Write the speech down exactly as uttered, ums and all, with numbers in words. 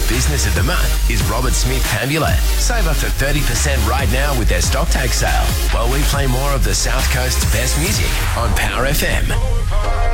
Business of the Month is Robert Smith Ambulette. Save up to thirty percent right now with their stock take sale while we play more of the South Coast's best music on Power F M.